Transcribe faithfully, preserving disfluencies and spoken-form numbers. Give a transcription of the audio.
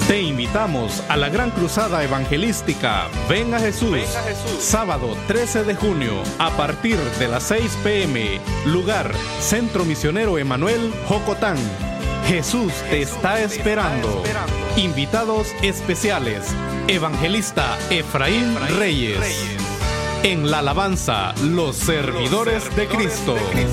Te invitamos a la Gran Cruzada Evangelística Ven a Jesús, Ven a Jesús. sábado trece de junio, a partir de las seis pe eme, lugar Centro Misionero Emanuel, Jocotán. Jesús te está esperando. Invitados especiales, Evangelista Efraín Reyes. En la alabanza, los servidores de Cristo.